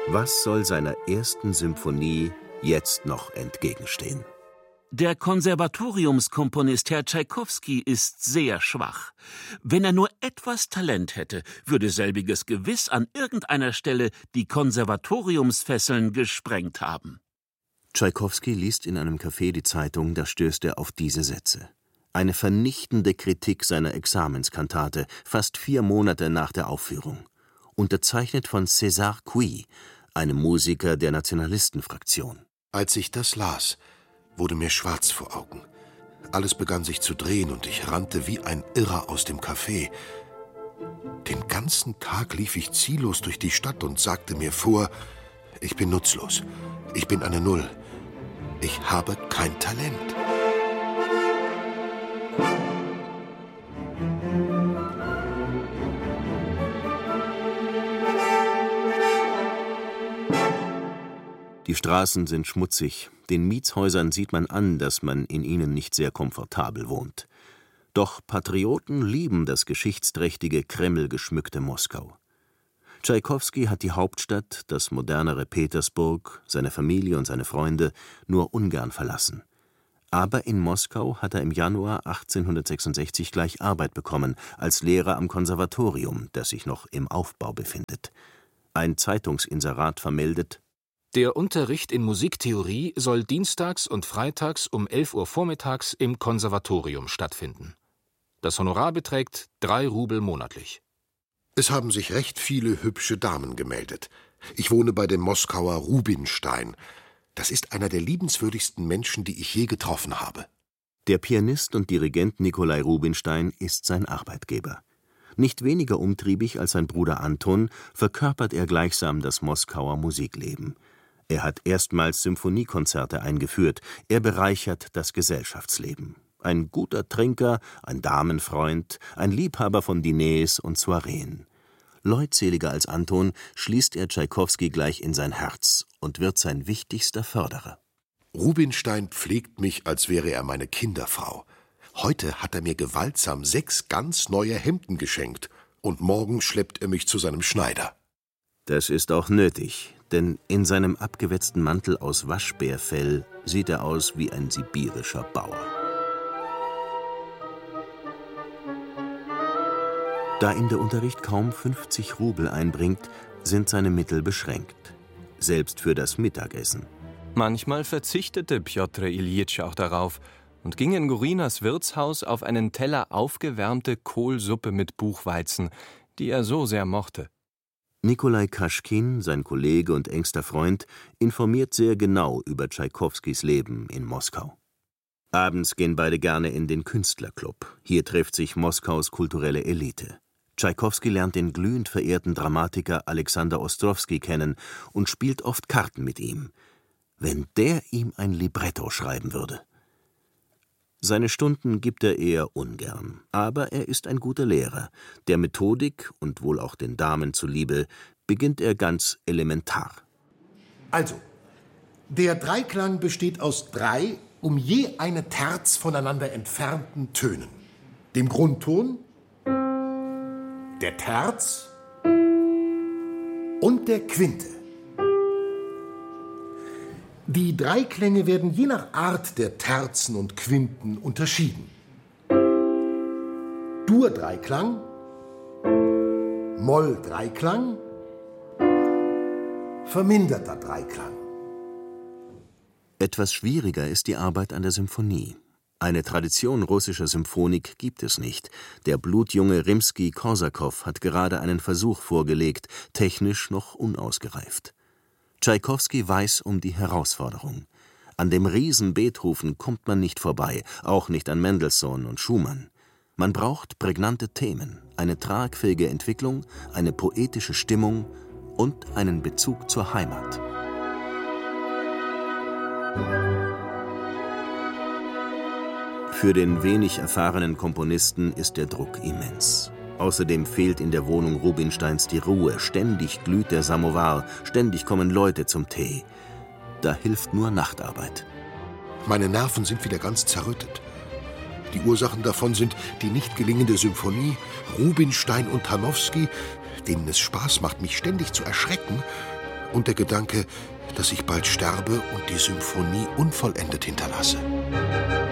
Was soll seiner ersten Symphonie jetzt noch entgegenstehen? Der Konservatoriumskomponist Herr Tschaikowski ist sehr schwach. Wenn er nur etwas Talent hätte, würde selbiges gewiss an irgendeiner Stelle die Konservatoriumsfesseln gesprengt haben. Tschaikowski liest in einem Café die Zeitung, da stößt er auf diese Sätze. Eine vernichtende Kritik seiner Examenskantate, fast 4 Monate nach der Aufführung. Unterzeichnet von César Cui, einem Musiker der Nationalistenfraktion. Als ich das las, wurde mir schwarz vor Augen. Alles begann sich zu drehen und ich rannte wie ein Irrer aus dem Café. Den ganzen Tag lief ich ziellos durch die Stadt und sagte mir vor, ich bin nutzlos, ich bin eine Null, ich habe kein Talent. Die Straßen sind schmutzig, den Mietshäusern sieht man an, dass man in ihnen nicht sehr komfortabel wohnt. Doch Patrioten lieben das geschichtsträchtige, kremlgeschmückte Moskau. Tschaikowski hat die Hauptstadt, das modernere Petersburg, seine Familie und seine Freunde nur ungern verlassen. Aber in Moskau hat er im Januar 1866 gleich Arbeit bekommen, als Lehrer am Konservatorium, das sich noch im Aufbau befindet. Ein Zeitungsinserat vermeldet: Der Unterricht in Musiktheorie soll dienstags und freitags um 11 Uhr vormittags im Konservatorium stattfinden. Das Honorar beträgt 3 Rubel monatlich. Es haben sich recht viele hübsche Damen gemeldet. Ich wohne bei dem Moskauer Rubinstein. Das ist einer der liebenswürdigsten Menschen, die ich je getroffen habe. Der Pianist und Dirigent Nikolai Rubinstein ist sein Arbeitgeber. Nicht weniger umtriebig als sein Bruder Anton verkörpert er gleichsam das Moskauer Musikleben. Er hat erstmals Symphoniekonzerte eingeführt, er bereichert das Gesellschaftsleben. Ein guter Trinker, ein Damenfreund, ein Liebhaber von Diners und Soireen. Leutseliger als Anton schließt er Tschaikowski gleich in sein Herz und wird sein wichtigster Förderer. Rubinstein pflegt mich, als wäre er meine Kinderfrau. Heute hat er mir gewaltsam 6 ganz neue Hemden geschenkt und morgen schleppt er mich zu seinem Schneider. Das ist auch nötig, denn in seinem abgewetzten Mantel aus Waschbärfell sieht er aus wie ein sibirischer Bauer. Da ihm der Unterricht kaum 50 Rubel einbringt, sind seine Mittel beschränkt. Selbst für das Mittagessen. Manchmal verzichtete Pjotr Iljitsch auch darauf und ging in Gorinas Wirtshaus auf einen Teller aufgewärmte Kohlsuppe mit Buchweizen, die er so sehr mochte. Nikolai Kaschkin, sein Kollege und engster Freund, informiert sehr genau über Tschaikowskis Leben in Moskau. Abends gehen beide gerne in den Künstlerclub. Hier trifft sich Moskaus kulturelle Elite. Tschaikowski lernt den glühend verehrten Dramatiker Alexander Ostrowski kennen und spielt oft Karten mit ihm. Wenn der ihm ein Libretto schreiben würde. Seine Stunden gibt er eher ungern, aber er ist ein guter Lehrer. Der Methodik und wohl auch den Damen zuliebe beginnt er ganz elementar. Also, der Dreiklang besteht aus 3 um je eine Terz voneinander entfernten Tönen. Dem Grundton, der Terz und der Quinte. Die Dreiklänge werden je nach Art der Terzen und Quinten unterschieden. Dur-Dreiklang, Moll-Dreiklang, verminderter Dreiklang. Etwas schwieriger ist die Arbeit an der Symphonie. Eine Tradition russischer Symphonik gibt es nicht. Der blutjunge Rimski-Korsakow hat gerade einen Versuch vorgelegt, technisch noch unausgereift. Tschaikowski weiß um die Herausforderung. An dem Riesen Beethoven kommt man nicht vorbei, auch nicht an Mendelssohn und Schumann. Man braucht prägnante Themen, eine tragfähige Entwicklung, eine poetische Stimmung und einen Bezug zur Heimat. Für den wenig erfahrenen Komponisten ist der Druck immens. Außerdem fehlt in der Wohnung Rubinsteins die Ruhe. Ständig glüht der Samowar, ständig kommen Leute zum Tee. Da hilft nur Nachtarbeit. Meine Nerven sind wieder ganz zerrüttet. Die Ursachen davon sind die nicht gelingende Symphonie, Rubinstein und Tarnowski, denen es Spaß macht, mich ständig zu erschrecken, und der Gedanke, dass ich bald sterbe und die Symphonie unvollendet hinterlasse.